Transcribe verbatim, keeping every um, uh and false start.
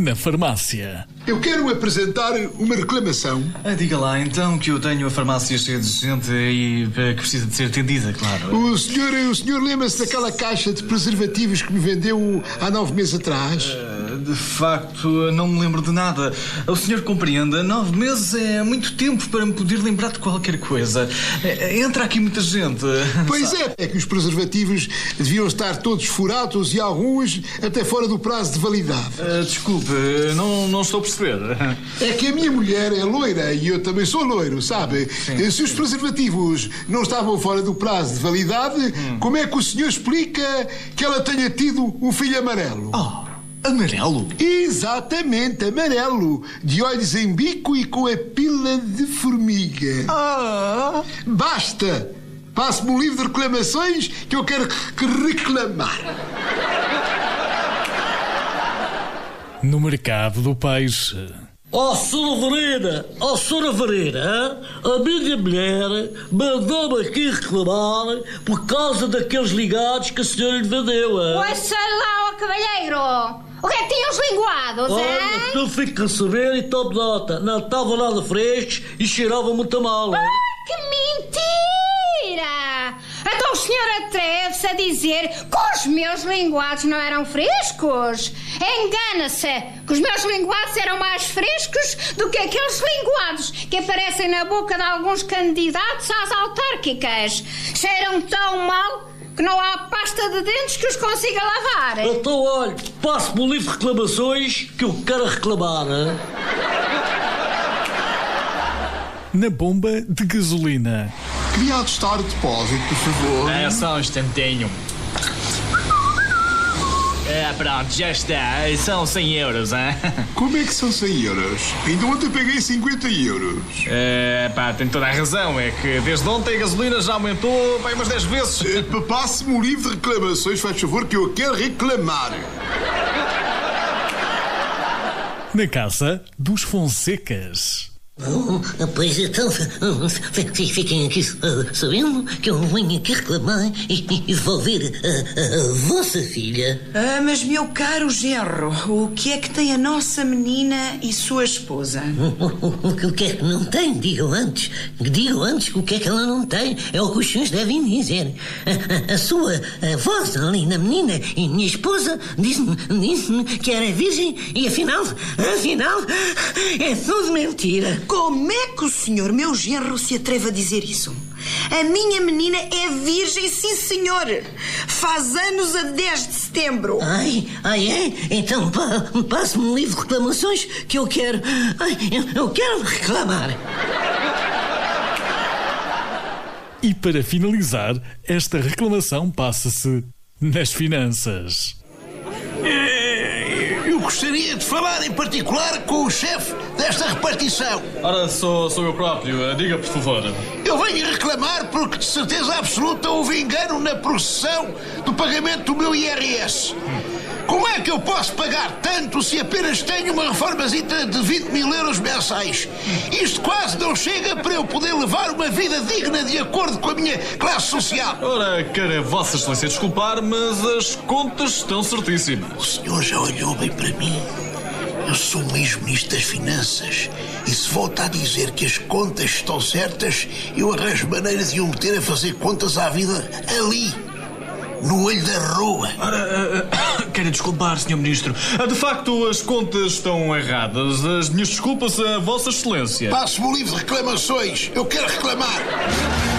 na farmácia. Eu quero apresentar uma reclamação. Ah, diga lá, então, que eu tenho a farmácia cheia de gente e que precisa de ser atendida, claro. O senhor, o senhor lembra-se daquela caixa de preservativos que me vendeu há nove meses atrás? Uh, de facto, não me lembro de nada. O senhor compreenda, nove meses é muito tempo para me poder lembrar de qualquer coisa. Entra aqui muita gente. Pois é, é que os preservativos deviam estar todos furados e alguns até fora do prazo de validade. Uh, desculpe, não, não estou a perceber. É que a minha mulher é loira e eu também sou loiro, sabe? Sim. Se os preservativos não estavam fora do prazo de validade, hum. como é que o senhor explica que ela tenha tido um filho amarelo? Oh, amarelo? Exatamente, amarelo. De olhos em bico e com a pila de formiga. Ah. Basta! Passe-me um livro de reclamações que eu quero reclamar. No mercado do peixe. Ó, oh, Sra. Verena, ó, oh, Sra. Verena, a minha mulher mandou-me aqui reclamar por causa daqueles ligados que a senhora lhe vendeu. Ouça lá, ó cavalheiro, o que é que tinham os linguados, Olha, hein? eu fico a saber e tomo nota. Não estavam nada frescos e cheiravam muito mal. Ah, que mentira! Então o senhor atreve-se a dizer que os meus linguados não eram frescos? Engana-se, que os meus linguados eram mais frescos do que aqueles linguados que aparecem na boca de alguns candidatos às autárquicas. Cheiram tão mal que não há pasta de dentes que os consiga lavar. Então, olha, passe-me um livro de reclamações que eu quero reclamar. Hein? Na bomba de gasolina. Queria atestar o depósito, por favor. É só um instantinho. É, pronto, já está. São cem euros, hein? Como é que são cem euros? Ainda ontem peguei cinquenta euros. É, pá, tem toda a razão. É que desde ontem a gasolina já aumentou bem umas dez vezes. É, passe-me um livro de reclamações, faz favor, que eu quero reclamar. Na casa dos Fonsecas. Oh, pois então, fiquem aqui sabendo que eu venho aqui reclamar e devolver a, a, a vossa filha. Ah, mas meu caro genro, o que é que tem a nossa menina e sua esposa? O, o, o que é que não tem? Digam antes. Digam antes que o que é que ela não tem. É o que os senhores devem dizer. A, a, a sua a vossa linda menina e minha esposa disse-me disse que era virgem e afinal, afinal, é tudo mentira. Como é que o senhor, meu genro, se atreve a dizer isso? A minha menina é virgem, sim senhor. Faz anos a dez de setembro. Ai, ai é? Então pa, passe-me um livro de reclamações que eu quero... Ai, eu, eu quero reclamar. E para finalizar, esta reclamação passa-se nas finanças. Eu gostaria de falar em particular com o chefe desta repartição. Ora, sou, sou eu próprio. Diga, por favor. Eu venho reclamar porque de certeza absoluta houve engano na processão do pagamento do meu I R S. Como é que eu posso pagar tanto se apenas tenho uma reformazita de vinte mil euros mensais? Isto quase não chega para eu poder levar uma vida digna de acordo com a minha classe social. Ora, quero Vossa Excelência desculpar, mas as contas estão certíssimas. O senhor já olhou bem para mim? Eu sou o ex-ministro das Finanças e se volta a dizer que as contas estão certas, eu arranjo maneira de o meter a fazer contas à vida ali, no olho da rua. Ora, uh, quero desculpar, senhor Ministro. Uh, de facto, as contas estão erradas. As minhas desculpas a Vossa Excelência. Passe-me o livro de reclamações. Eu quero reclamar.